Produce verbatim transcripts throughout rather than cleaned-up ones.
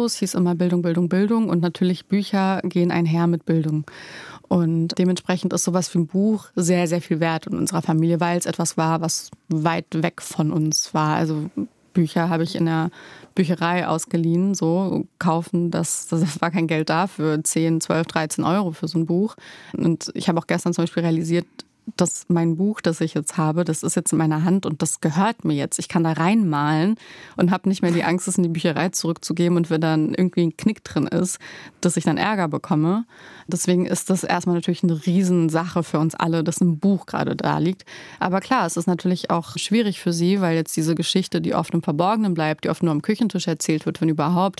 so. Es hieß immer Bildung, Bildung, Bildung. Und natürlich Bücher gehen einher mit Bildung. Und dementsprechend ist sowas wie ein Buch sehr, sehr viel wert in unserer Familie, weil es etwas war, was weit weg von uns war. Also Bücher habe ich in der Bücherei ausgeliehen, so kaufen, das, das war kein Geld da für zehn, zwölf, dreizehn Euro für so ein Buch. Und ich habe auch gestern zum Beispiel realisiert, dass mein Buch, das ich jetzt habe, das ist jetzt in meiner Hand und das gehört mir jetzt. Ich kann da reinmalen und habe nicht mehr die Angst, es in die Bücherei zurückzugeben und wenn dann irgendwie ein Knick drin ist, dass ich dann Ärger bekomme. Deswegen ist das erstmal natürlich eine Riesensache für uns alle, dass ein Buch gerade da liegt. Aber klar, es ist natürlich auch schwierig für sie, weil jetzt diese Geschichte, die oft im Verborgenen bleibt, die oft nur am Küchentisch erzählt wird, wenn überhaupt,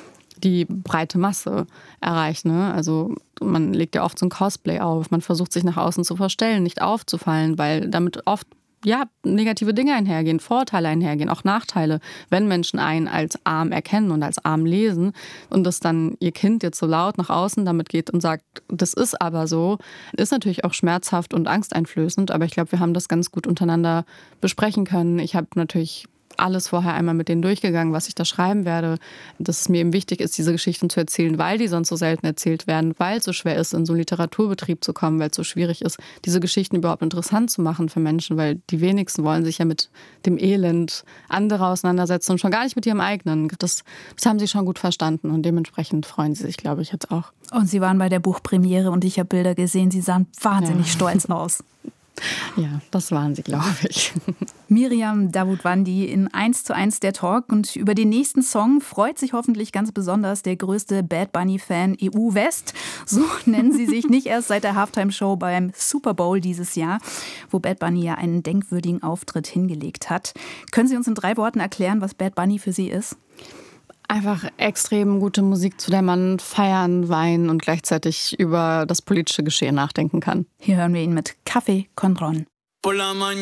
die breite Masse erreicht. Ne? Also man legt ja oft so ein Cosplay auf, man versucht sich nach außen zu verstellen, nicht aufzufallen, weil damit oft ja, negative Dinge einhergehen, Vorteile einhergehen, auch Nachteile, wenn Menschen einen als arm erkennen und als arm lesen und das dann ihr Kind jetzt so laut nach außen damit geht und sagt, das ist aber so, ist natürlich auch schmerzhaft und angsteinflößend, aber ich glaube, wir haben das ganz gut untereinander besprechen können. Ich habe natürlich alles vorher einmal mit denen durchgegangen, was ich da schreiben werde, dass es mir eben wichtig ist, diese Geschichten zu erzählen, weil die sonst so selten erzählt werden, weil es so schwer ist, in so einen Literaturbetrieb zu kommen, weil es so schwierig ist, diese Geschichten überhaupt interessant zu machen für Menschen, weil die wenigsten wollen sich ja mit dem Elend anderer auseinandersetzen und schon gar nicht mit ihrem eigenen. Das, das haben sie schon gut verstanden und dementsprechend freuen sie sich, glaube ich, jetzt auch. Und Sie waren bei der Buchpremiere und ich habe Bilder gesehen, Sie sahen wahnsinnig ja. stolz aus. Ja, das waren sie, glaube ich. Miriam Davutwandi in eins zu eins der Talk. Und über den nächsten Song freut sich hoffentlich ganz besonders der größte Bad Bunny-Fan E U-West. So nennen sie sich nicht erst seit der Halftime-Show beim Super Bowl dieses Jahr, wo Bad Bunny ja einen denkwürdigen Auftritt hingelegt hat. Können Sie uns in drei Worten erklären, was Bad Bunny für Sie ist? Einfach extrem gute Musik, zu der man feiern, weinen und gleichzeitig über das politische Geschehen nachdenken kann. Hier hören wir ihn mit Café con Ron.